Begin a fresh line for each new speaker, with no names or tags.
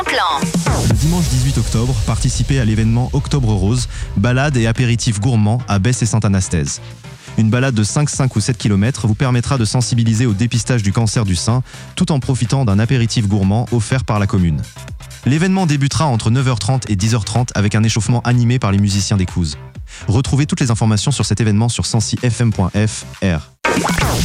Le dimanche 18 octobre, participez à l'événement Octobre Rose, balade et apéritif gourmand à Besse et Sainte-Anastaise. Une balade de 5 ou 7 km vous permettra de sensibiliser au dépistage du cancer du sein tout en profitant d'un apéritif gourmand offert par la commune. L'événement débutera entre 9h30 et 10h30 avec un échauffement animé par les musiciens des Couses. Retrouvez toutes les informations sur cet événement sur 106fm.fr.